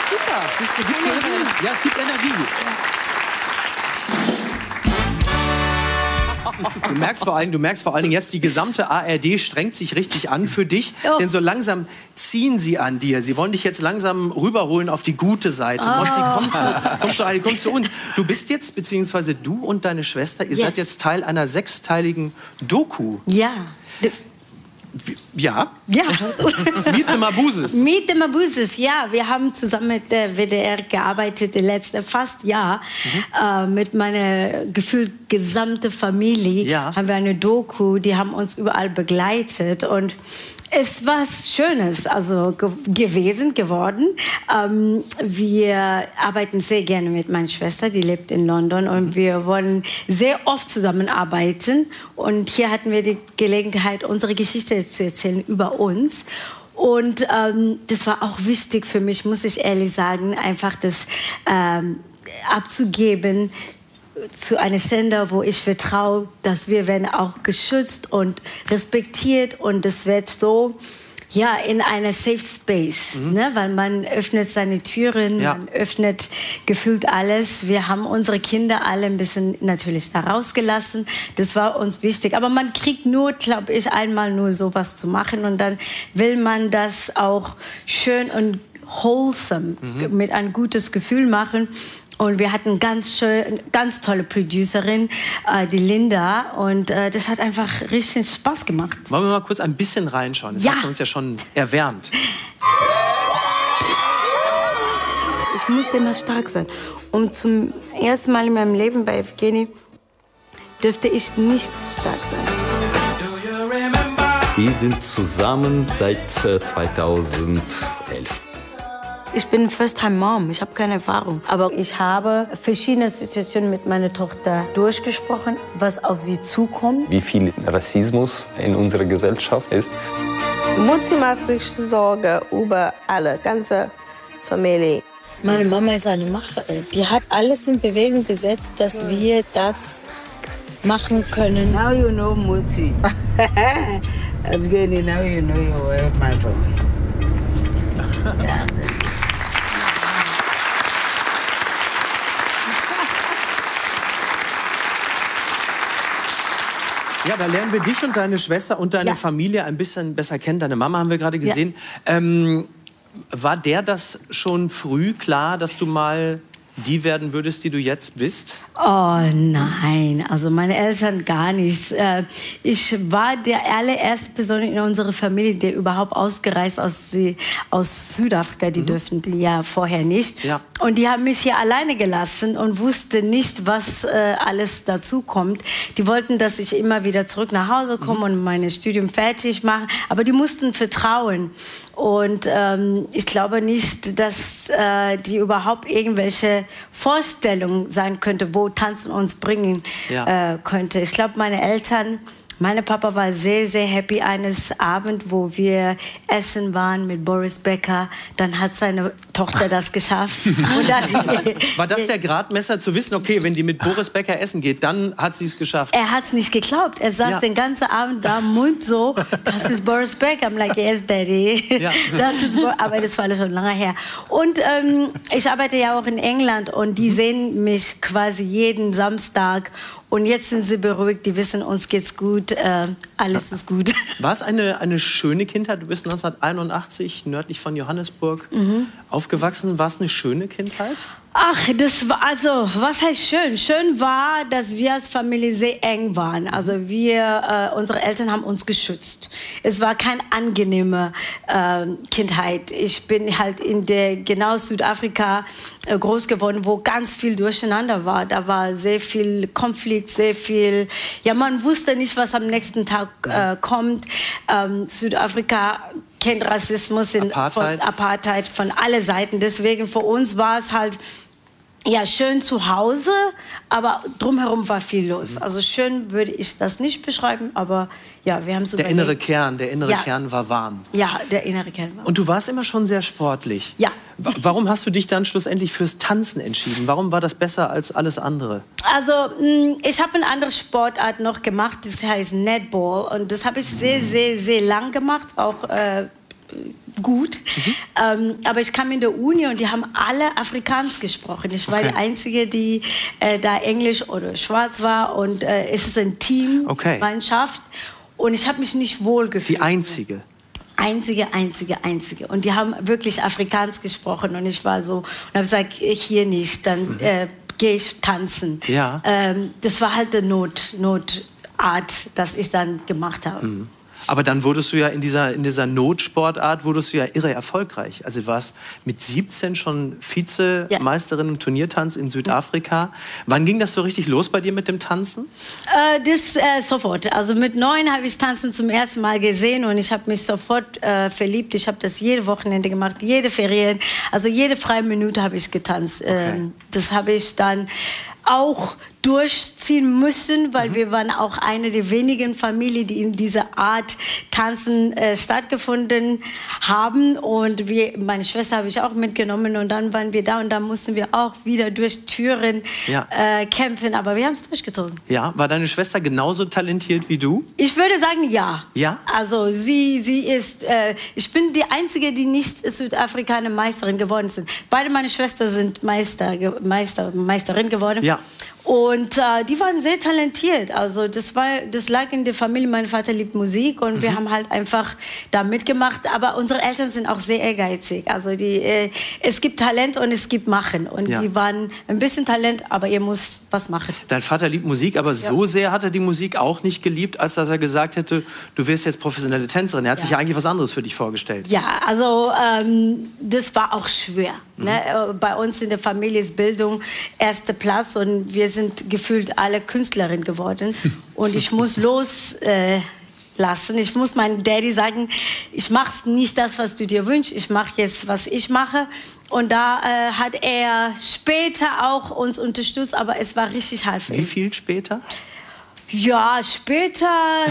super. Es gibt Energie. Ja, es gibt Energie. Du merkst vor allen Dingen jetzt, die gesamte ARD strengt sich richtig an für dich. Oh. Denn so langsam ziehen sie an dir. Sie wollen dich jetzt langsam rüberholen auf die gute Seite. Oh. Komm zu uns. Du bist jetzt, beziehungsweise du und deine Schwester, ihr seid jetzt Teil einer 6-teiligen Doku. Ja. Ja? Ja. Meet the Mabuses. Meet the Mabuses, ja. Wir haben zusammen mit der WDR gearbeitet, das letzte fast Jahr. Mit meiner gefühlt gesamten Familie haben wir eine Doku, die haben uns überall begleitet. Und es war was Schönes geworden. Wir arbeiten sehr gerne mit meiner Schwester, die lebt in London. Und wir wollen sehr oft zusammenarbeiten. Und hier hatten wir die Gelegenheit, unsere Geschichte zu erzählen über uns. Und das war auch wichtig für mich, muss ich ehrlich sagen, einfach das abzugeben zu einem Sender, wo ich vertraue, dass wir werden auch geschützt und respektiert und es wird so in einer Safe Space, ne? Weil man öffnet seine Türen, man öffnet gefühlt alles. Wir haben unsere Kinder alle ein bisschen natürlich da rausgelassen. Das war uns wichtig. Aber man kriegt nur, glaube ich, einmal nur sowas zu machen und dann will man das auch schön und wholesome mit einem gutes Gefühl machen. Und wir hatten ganz tolle Producerin, die Linda. Und das hat einfach richtig Spaß gemacht. Wollen wir mal kurz ein bisschen reinschauen? Das hast du uns ja schon erwärmt. Ich musste immer stark sein. Und zum ersten Mal in meinem Leben bei Evgeny dürfte ich nicht stark sein. Wir sind zusammen seit 2011. Ich bin First-Time-Mom, ich habe keine Erfahrung. Aber ich habe verschiedene Situationen mit meiner Tochter durchgesprochen, was auf sie zukommt. Wie viel Rassismus in unserer Gesellschaft ist. Mutzi macht sich Sorge über alle, ganze Familie. Meine Mama ist eine Macherin. Die hat alles in Bewegung gesetzt, dass wir das machen können. Now you know Mutzi. Evgeny, now you know your way of my boy. Ja, da lernen wir dich und deine Schwester und deine Familie ein bisschen besser kennen. Deine Mama haben wir gerade gesehen. War der das schon früh klar, dass du mal die werden würdest, die du jetzt bist? Oh nein, also meine Eltern gar nichts. Ich war der allererste Person in unserer Familie, der überhaupt ausgereist aus Südafrika. Die dürften die ja vorher nicht. Ja. Und die haben mich hier alleine gelassen und wussten nicht, was alles dazu kommt. Die wollten, dass ich immer wieder zurück nach Hause komme und mein Studium fertig mache. Aber die mussten vertrauen. Und ich glaube nicht, dass die überhaupt irgendwelche Vorstellungen sein könnte, wo Tanzen uns bringen könnte. Ich glaube, meine Eltern, mein Papa war sehr, sehr happy eines Abends, wo wir essen waren mit Boris Becker. Dann hat seine Tochter das geschafft. Und dann, war das der Gradmesser zu wissen, okay, wenn die mit Boris Becker essen geht, dann hat sie es geschafft? Er hat es nicht geglaubt. Er saß den ganzen Abend da, Mund so, das ist Boris Becker. I'm like, yes, Daddy. Ja. Aber das war schon lange her. Und ich arbeite ja auch in England und die sehen mich quasi jeden Samstag. Und jetzt sind sie beruhigt, die wissen, uns geht's gut, alles ist gut. War es eine schöne Kindheit? Du bist 1981 nördlich von Johannesburg aufgewachsen. War es eine schöne Kindheit? Ach, das war, also, was heißt schön? Schön war, dass wir als Familie sehr eng waren. Also unsere Eltern haben uns geschützt. Es war keine angenehme Kindheit. Ich bin halt in Südafrika groß geworden, wo ganz viel Durcheinander war. Da war sehr viel Konflikt, sehr viel, man wusste nicht, was am nächsten Tag kommt. Südafrika kennt Rassismus, Apartheid von allen Seiten. Deswegen für uns war es halt schön zu Hause, aber drumherum war viel los. Also schön würde ich das nicht beschreiben, aber wir haben so der innere Kern war warm. Ja, der innere Kern war warm. Und du warst immer schon sehr sportlich. Ja. Warum hast du dich dann schlussendlich fürs Tanzen entschieden? Warum war das besser als alles andere? Also ich habe eine andere Sportart noch gemacht, das heißt Netball. Und das habe ich sehr, sehr, sehr lang gemacht, auch gut. Aber ich kam in der Uni und die haben alle Afrikaans gesprochen. Ich war die Einzige, die da Englisch oder Schwarz war. Und es ist ein Team, Mannschaft. Und ich habe mich nicht wohl gefühlt. Die Einzige? Einzige. Und die haben wirklich Afrikaans gesprochen. Und ich war so, und habe gesagt, hier nicht, dann gehe ich tanzen. Ja. Das war halt eine Notart, das ich dann gemacht habe. Aber dann wurdest du ja in dieser Notsportart wurdest du ja irre erfolgreich. Also du warst mit 17 schon Vizemeisterin im Turniertanz in Südafrika. Wann ging das so richtig los bei dir mit dem Tanzen? Sofort. Also mit 9 habe ich Tanzen zum ersten Mal gesehen und ich habe mich sofort verliebt. Ich habe das jede Wochenende gemacht, jede Ferien. Also jede freie Minute habe ich getanzt. Das habe ich dann auch durchziehen müssen, weil wir waren auch eine der wenigen Familien, die in dieser Art Tanzen stattgefunden haben. Und meine Schwester habe ich auch mitgenommen und dann waren wir da und dann mussten wir auch wieder durch Türen kämpfen. Aber wir haben es durchgezogen. Ja, war deine Schwester genauso talentiert wie du? Ich würde sagen, ja. Ja? Also sie ist, ich bin die Einzige, die nicht Südafrikaner Meisterin geworden sind. Beide meine Schwestern sind Meisterin geworden. Ja. Und die waren sehr talentiert. Also das lag in der Familie. Mein Vater liebt Musik und wir haben halt einfach da mitgemacht. Aber unsere Eltern sind auch sehr ehrgeizig. Also es gibt Talent und es gibt Machen. Und die waren ein bisschen Talent, aber ihr müsst was machen. Dein Vater liebt Musik, aber so sehr hat er die Musik auch nicht geliebt, als dass er gesagt hätte, du wirst jetzt professionelle Tänzerin. Er hat sich ja eigentlich was anderes für dich vorgestellt. Ja, also das war auch schwer. Ne? Bei uns in der Familie ist Bildung erster Platz und wir sind gefühlt alle Künstlerin geworden. Und ich muss loslassen. Ich muss meinem Daddy sagen, ich mache nicht das, was du dir wünschst. Ich mache jetzt, was ich mache. Und da hat er später auch uns unterstützt, aber es war richtig hart für ihn. Wie viel später? Ja, später.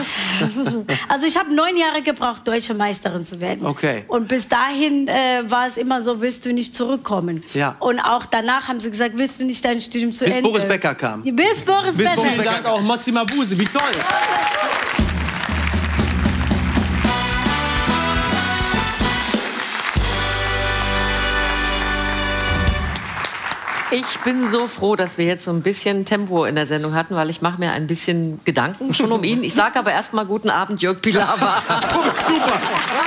Also ich habe 9 Jahre gebraucht, deutsche Meisterin zu werden. Okay. Und bis dahin war es immer so, willst du nicht zurückkommen. Ja. Und auch danach haben sie gesagt, willst du nicht dein Studium zu Ende? Bis Boris Becker kam. Bis Boris Becker. Vielen Dank auch Motsi Mabuse, wie toll. Ich bin so froh, dass wir jetzt so ein bisschen Tempo in der Sendung hatten, weil ich mache mir ein bisschen Gedanken schon um ihn. Ich sage aber erst mal guten Abend, Jörg Pilawa. Super.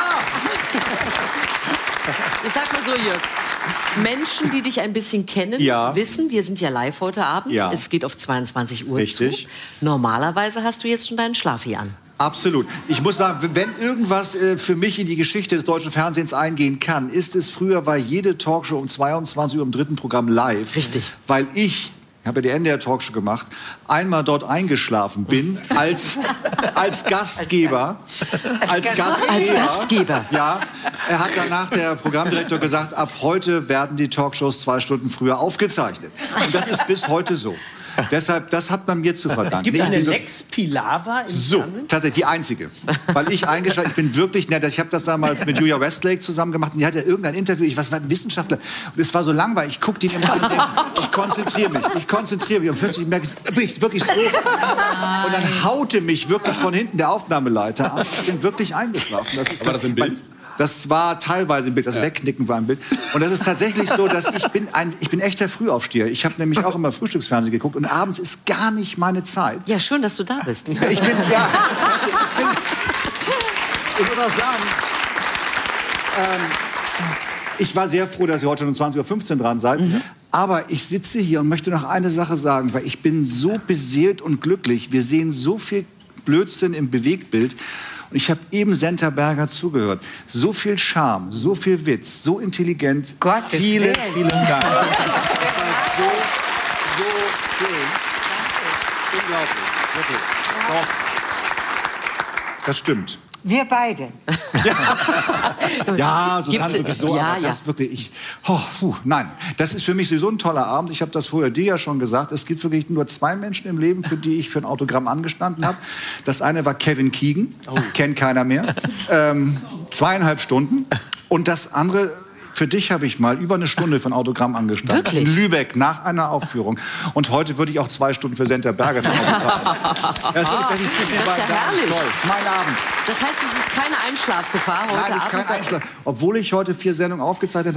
Ich sag mal so, Jörg. Menschen, die dich ein bisschen kennen, wissen, wir sind ja live heute Abend. Ja. Es geht auf 22 Uhr Richtig. zu. Normalerweise hast du jetzt schon deinen Schlafi an. Absolut. Ich muss sagen, wenn irgendwas für mich in die Geschichte des deutschen Fernsehens eingehen kann, ist es, früher war jede Talkshow um 22 Uhr im dritten Programm live. Richtig. Weil ich habe ja die NDR Talkshow gemacht, einmal dort eingeschlafen bin als Gastgeber. Als Gastgeber. Ja, er hat danach der Programmdirektor gesagt, ab heute werden die Talkshows 2 Stunden früher aufgezeichnet. Und das ist bis heute so. Deshalb, das hat man mir zu verdanken. Es gibt eine Lex Pilawa im Fernsehen? Tatsächlich die einzige. Weil ich eingeschaltet, ich bin wirklich nett. Ich habe das damals mit Julia Westlake zusammen gemacht. Und die hatte irgendein Interview, ich war ein Wissenschaftler. Und es war so langweilig. Ich gucke die immer an und denke, ich konzentriere mich. Und plötzlich merke ich, bin ich wirklich so. Und dann haute mich wirklich von hinten der Aufnahmeleiter an. Ich bin wirklich eingeschlafen. War das im Bild? Das war teilweise im Bild, das Wegknicken war im Bild. Und das ist tatsächlich so, dass ich bin echter Frühaufsteher. Ich habe nämlich auch immer Frühstücksfernsehen geguckt und abends ist gar nicht meine Zeit. Ja, schön, dass du da bist. Ich muss auch sagen, ich war sehr froh, dass ihr heute schon um 20:15 Uhr dran seid. Aber ich sitze hier und möchte noch eine Sache sagen, weil ich bin so beseelt und glücklich. Wir sehen so viel Blödsinn im Bewegtbild. Und ich habe eben Senta Berger zugehört. So viel Charme, so viel Witz, so intelligent. Vielen Dank. So schön. Unglaublich. Wirklich. Doch. Das stimmt. Wir beide. Ja, so Gibt's- sowieso, ja, aber das ja. wirklich, nein, das ist für mich sowieso ein toller Abend. Ich habe das vorher dir ja schon gesagt. Es gibt wirklich nur 2 Menschen im Leben, für die ich für ein Autogramm angestanden habe. Das eine war Kevin Keegan, kennt keiner mehr, 2,5 Stunden. Und das andere, Für dich habe ich mal über eine Stunde für ein Autogramm angestanden. Wirklich? In Lübeck, nach einer Aufführung. Und heute würde ich auch 2 Stunden für Senta Berger für ein Autogramm. Das ist herrlich. toll. Mein Abend. Das heißt, es ist keine Einschlafgefahr heute Nein, es ist Abend? kein Einschlag. Obwohl ich heute 4 Sendungen aufgezeichnet habe,